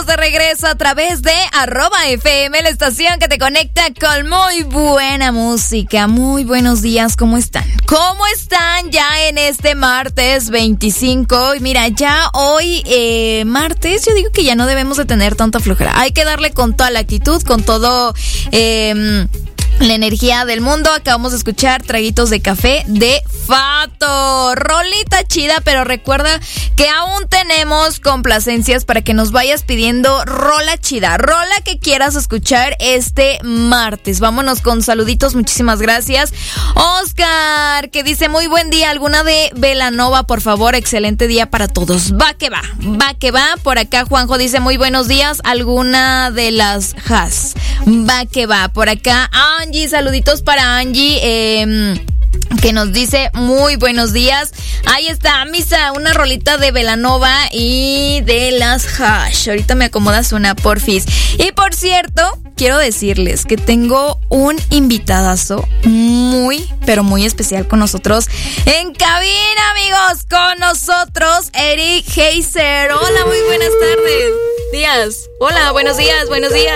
estamos de regreso a través de @FM, la estación que te conecta con muy buena música. Muy buenos días, ¿cómo están? ¿Cómo están ya en este martes 25? Y mira, ya hoy martes, yo digo que ya no debemos de tener tanta flojera. Hay que darle con toda la actitud, con todo la energía del mundo. Acabamos de escuchar Traguitos de Café de Fato. Rolita chida, pero recuerda que aún tenemos complacencias para que nos vayas pidiendo rola chida, rola que quieras escuchar este martes. Vámonos con saluditos, muchísimas gracias. Oscar, que dice muy buen día, alguna de Belanova, por favor, excelente día para todos. Va que va. Por acá Juanjo dice muy buenos días, alguna de las Has. Va que va. Por acá Angie, saluditos para Angie, que nos dice muy buenos días. Ahí está, Misa, una rolita de Belanova y de las Hash. Ahorita me acomodas una, porfis. Y por cierto, quiero decirles que tengo un invitadazo muy, pero muy especial con nosotros en cabina, amigos. Con nosotros, Eric Heiser. Hola, muy buenas tardes. Días. Hola, buenos días.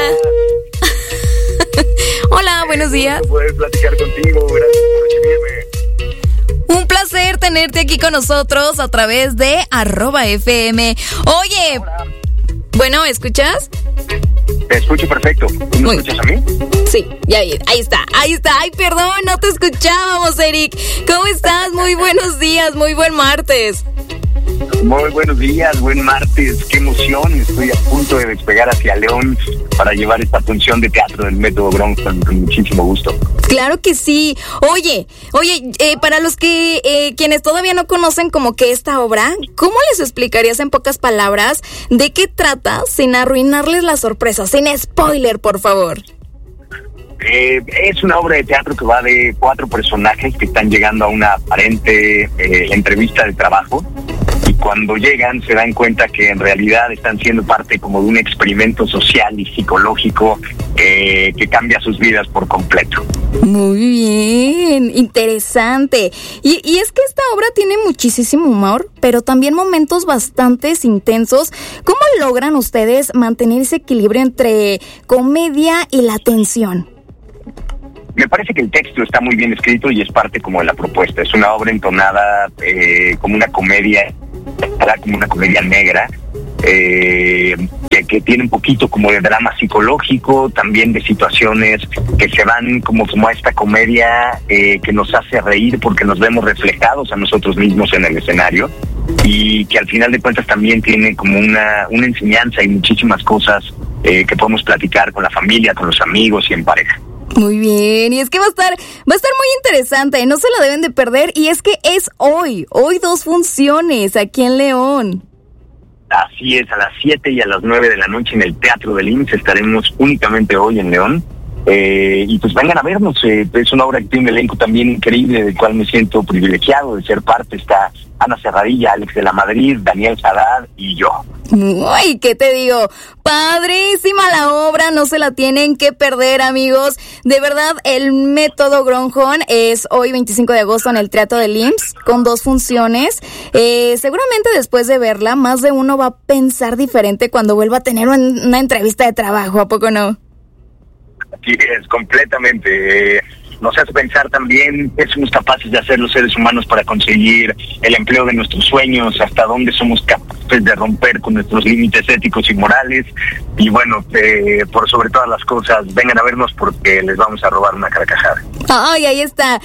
Hola, buenos días. Poder platicar contigo, gracias por recibirme. Un placer tenerte aquí con nosotros a través de @FM. Oye, Hola. Bueno, ¿escuchas? Te escucho perfecto. ¿Tú me escuchas a mí? Sí, ya ahí está. Ay, perdón, no te escuchábamos, Eric. ¿Cómo estás? Muy buenos días, muy buen martes. Muy buenos días, buen martes, qué emoción. Estoy a punto de despegar hacia León para llevar esta función de teatro del Método Bronfman con muchísimo gusto. Claro que sí. Oye, para los que quienes todavía no conocen como que esta obra, ¿cómo les explicarías en pocas palabras de qué trata sin arruinarles la sorpresa? Sin spoiler, por favor. Es una obra de teatro que va de 4 personajes que están llegando a una aparente entrevista de trabajo. Y cuando llegan se dan cuenta que en realidad están siendo parte como de un experimento social y psicológico que cambia sus vidas por completo. Muy bien, interesante. Y es que esta obra tiene muchísimo humor, pero también momentos bastante intensos. ¿Cómo logran ustedes mantener ese equilibrio entre comedia y la tensión? Me parece que el texto está muy bien escrito y es parte como de la propuesta. Es una obra entonada como una comedia negra, que tiene un poquito como de drama psicológico, también de situaciones que se van como a esta comedia que nos hace reír porque nos vemos reflejados a nosotros mismos en el escenario, y que al final de cuentas también tiene como una enseñanza y muchísimas cosas que podemos platicar con la familia, con los amigos y en pareja. Muy bien, y es que va a estar muy interesante, no se la deben de perder, y es que es hoy 2 funciones aquí en León. Así es, a las 7 y a las 9 de la noche en el Teatro del IMSS. Estaremos únicamente hoy en León. Y pues vengan a vernos. Es una obra que tiene un elenco también increíble, del cual me siento privilegiado de ser parte. Está Ana Serradilla, Alex de la Madrid, Daniel Haddad y yo. Uy, ¿qué te digo? Padrísima la obra, no se la tienen que perder, amigos. De verdad, el Método Bronfman es hoy 25 de agosto en el Teatro del IMSS con 2 funciones. Seguramente después de verla, más de uno va a pensar diferente cuando vuelva a tener una entrevista de trabajo, ¿a poco no? Sí, es completamente. Nos hace pensar también qué somos capaces de hacer los seres humanos para conseguir el empleo de nuestros sueños, hasta dónde somos capaces de romper con nuestros límites éticos y morales. Y bueno, por sobre todas las cosas, vengan a vernos porque les vamos a robar una carcajada. Ay, ahí está,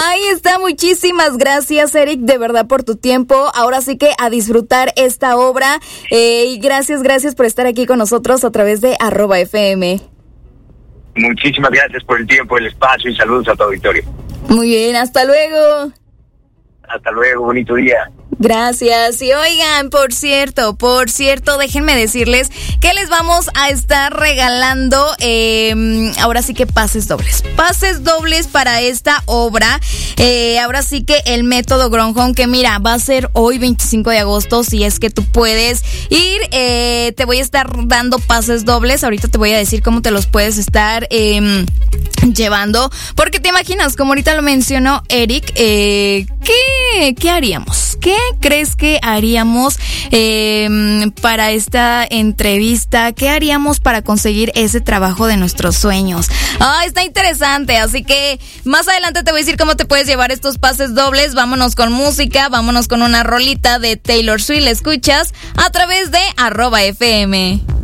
muchísimas gracias, Eric, de verdad por tu tiempo. Ahora sí que a disfrutar esta obra, y gracias por estar aquí con nosotros a través de @FM. Muchísimas gracias por el tiempo, el espacio y saludos a tu auditorio. Muy bien, hasta luego. Hasta luego, bonito día. Gracias. Y oigan, por cierto, déjenme decirles que les vamos a estar regalando ahora sí que pases dobles para esta obra. Ahora sí que el Método Bronfman, que mira, va a ser hoy 25 de agosto, si es que tú puedes ir. Te voy a estar dando pases dobles. Ahorita te voy a decir cómo te los puedes estar llevando, porque te imaginas, como ahorita lo mencionó Eric, ¿qué haríamos? ¿Qué crees que haríamos para esta entrevista? ¿Qué haríamos para conseguir ese trabajo de nuestros sueños? Está interesante, así que más adelante te voy a decir cómo te puedes llevar estos pases dobles. Vámonos con música, vámonos con una rolita de Taylor Swift. La escuchas a través de @FM.